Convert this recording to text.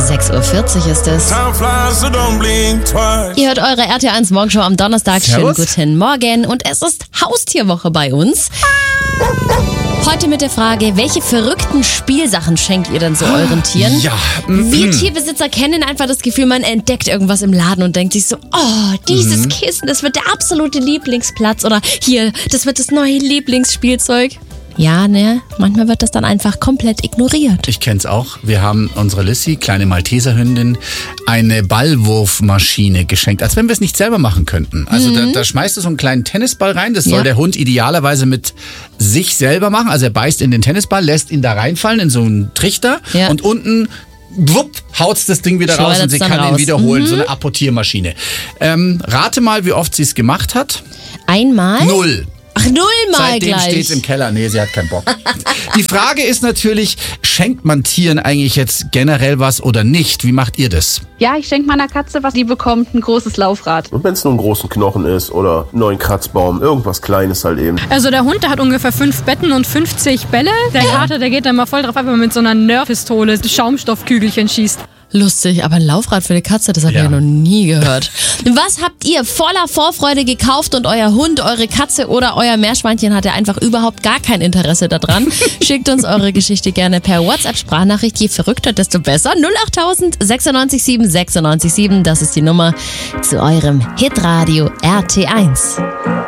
6:40 Uhr ist es. Ihr hört eure RT1 Morgenshow am Donnerstag. Servus. Schönen guten Morgen. Und es ist Haustierwoche bei uns. Heute mit der Frage, welche verrückten Spielsachen schenkt ihr denn so euren Tieren? Ja. Wir Tierbesitzer kennen einfach das Gefühl, man entdeckt irgendwas im Laden und denkt sich so, oh, dieses Kissen, das wird der absolute Lieblingsplatz. Oder hier, das wird das neue Lieblingsspielzeug. Ja, ne, manchmal wird das dann einfach komplett ignoriert. Ich kenn's auch. Wir haben unserer Lissy, kleine Malteserhündin, eine Ballwurfmaschine geschenkt, als wenn wir es nicht selber machen könnten. Also da schmeißt du so einen kleinen Tennisball rein, das soll der Hund idealerweise mit sich selber machen. Also er beißt in den Tennisball, lässt ihn da reinfallen in so einen Trichter und unten wupp, haut's das Ding wieder raus und sie kann ihn wiederholen. So eine Apportiermaschine. Rate mal, wie oft sie es gemacht hat. Einmal? 0. Ach, 0 mal Seitdem gleich. steht's im Keller. Nee, sie hat keinen Bock. Die Frage ist natürlich, schenkt man Tieren eigentlich jetzt generell was oder nicht? Wie macht ihr das? Ja, ich schenke meiner Katze was, die bekommt ein großes Laufrad. Und wenn es nur einen großen Knochen ist oder einen neuen Kratzbaum, irgendwas Kleines halt eben. Also der Hund, der hat ungefähr 5 Betten und 50 Bälle. Der Kater, der geht dann mal voll drauf ab, wenn man mit so einer Nerf-Pistole Schaumstoffkügelchen schießt. Lustig, aber ein Laufrad für die Katze, das habe ich ja noch nie gehört. Was habt ihr voller Vorfreude gekauft und euer Hund, eure Katze oder euer Meerschweinchen hatte einfach überhaupt gar kein Interesse daran? Schickt uns eure Geschichte gerne per WhatsApp-Sprachnachricht. Je verrückter, desto besser. 08000 96 7 96 7, das ist die Nummer zu eurem Hitradio RT1.